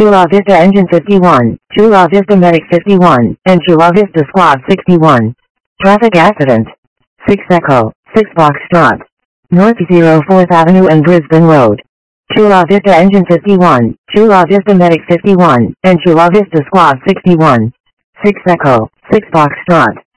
Chula Vista Engine 51, Chula Vista Medic 51, and Chula Vista Squad 61. Traffic accident. 6 Echo, 6 Foxtrot. North 04th Avenue and Brisbane Road. Chula Vista Engine 51, Chula Vista Medic 51, and Chula Vista Squad 61. 6 Echo, 6 Foxtrot.